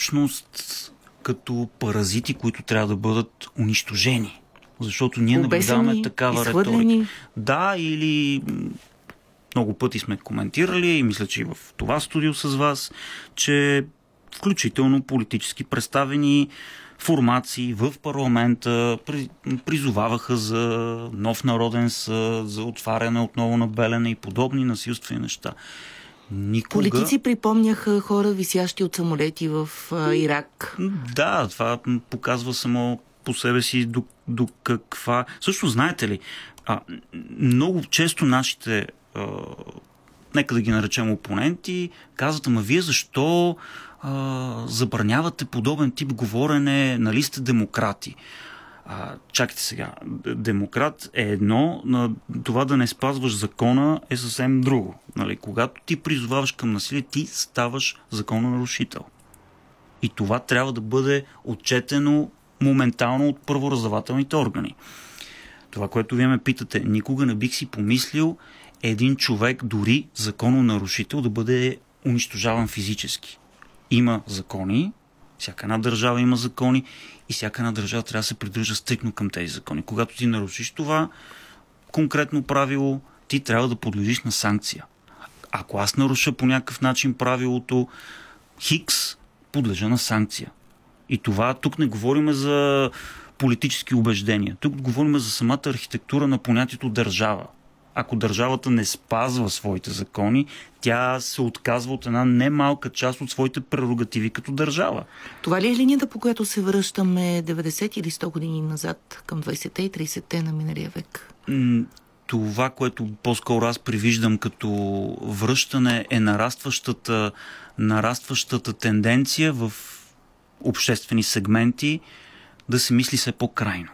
общност като паразити, които трябва да бъдат унищожени. Защото ние наблюдаваме такава риторика. Да, или много пъти сме коментирали, и мисля, че и в това студио с вас, че включително политически представени формации в парламента призоваваха за нов народен съд, за отваряне отново на Белене и подобни насилствени неща. Никога... Политици припомняха хора, висящи от самолети в Ирак. Да, това показва само по себе си до каква... Също знаете ли, много често нашите, нека да ги наречем опоненти, казват, ама вие защо забранявате подобен тип говорене, нали сте демократи? Чакайте сега, демократ е едно, на това да не спазваш закона е съвсем друго. Нали? Когато ти призоваваш към насилие, ти ставаш закононарушител. И това трябва да бъде отчетено моментално от първораздавателните органи. Това, което вие ме питате, никога не бих си помислил един човек, дори закононарушител, да бъде унищожаван физически. Има закони, всяка една държава има закони и всяка една държава трябва да се придържа стриктно към тези закони. Когато ти нарушиш това конкретно правило, ти трябва да подлежиш на санкция. Ако аз наруша по някакъв начин правилото Хикс, подлежа на санкция. И това тук не говорим за политически убеждения. Тук говорим за самата архитектура на понятието държава. Ако държавата не спазва своите закони, тя се отказва от една немалка част от своите прерогативи като държава. Това ли е линията, по която се връщаме 90 или 100 години назад към 20-те и 30-те на миналия век? Това, което по-скоро аз привиждам като връщане, е нарастващата тенденция в обществени сегменти да се мисли все по-крайно.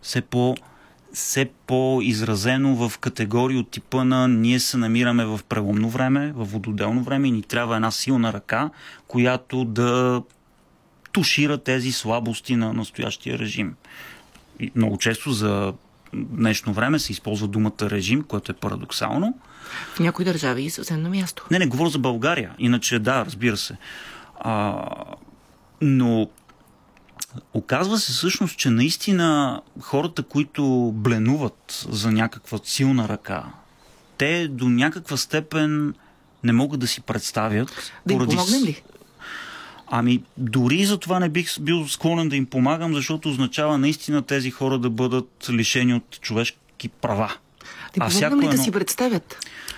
Все по-изразено в категории от типа на ние се намираме в преломно време, в вододелно време и ни трябва една силна ръка, която да тушира тези слабости на настоящия режим. И много често за днешно време се използва думата режим, което е парадоксално. В някои държави е съвсем на място. Не говоря за България. Иначе да, разбира се. Но оказва се всъщност, че наистина хората, които бленуват за някаква силна ръка, те до някаква степен не могат да си представят. Да им помогнем ли? Дори за това не бих бил склонен да им помагам, защото означава наистина тези хора да бъдат лишени от човешки права. Да им помогнем ли да си представят?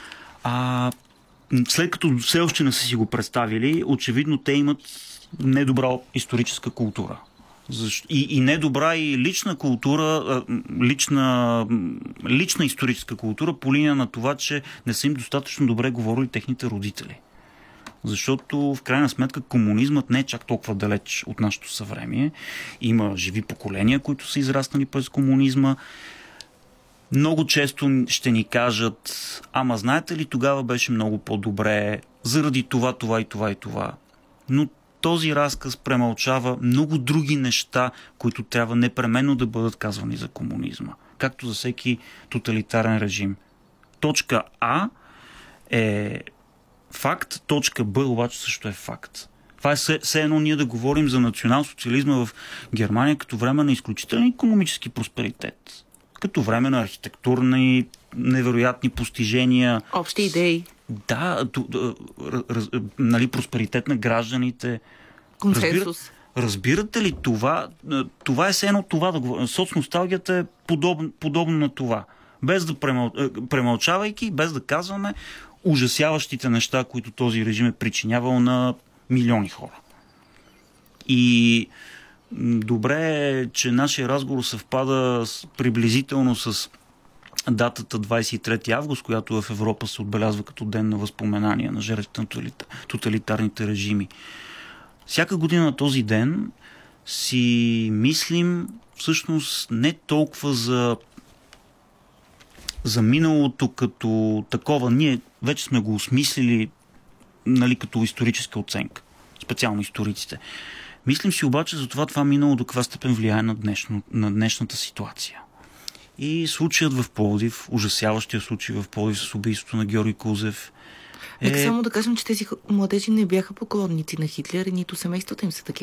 След като все още не са си го представили, очевидно те имат недобра историческа култура. И недобра и лична култура, лична историческа култура по линия на това, че не са им достатъчно добре говорили техните родители. Защото в крайна сметка комунизмът не е чак толкова далеч от нашето съвремие. Има живи поколения, които са израснали през комунизма. Много често ще ни кажат, знаете ли, тогава беше много по-добре, заради това, това и това и това. Но този разказ премълчава много други неща, които трябва непременно да бъдат казвани за комунизма. Както за всеки тоталитарен режим. Точка А е факт, точка Б обаче също е факт. Това е все едно ние да говорим за национал-социализма в Германия като време на изключителен икономически просперитет. Като време на архитектурни невероятни постижения. Общи идеи. Да, просперитет на гражданите. Консенсус. Разбирате ли това? Това е все едно това да говорим. Соцносталгията е подобно на това. Без да премълчавайки, без да казваме ужасяващите неща, които този режим е причинявал на милиони хора. И добре е, че нашия разговор съвпада приблизително с датата 23 август, която в Европа се отбелязва като ден на възпоменание на жертвите на тоталитарните режими. Всяка година на този ден си мислим всъщност не толкова за миналото като такова. Ние вече сме го осмислили като историческа оценка. Специално историците. Мислим си обаче за това минало до каква степен влияе на днешната ситуация. И случаят в Пловдив, ужасяващия случай в Пловдив с убийството на Георги Кузев. Нека само да кажем, че тези младежи не бяха поклонници на Хитлер, нито семействата им са такива.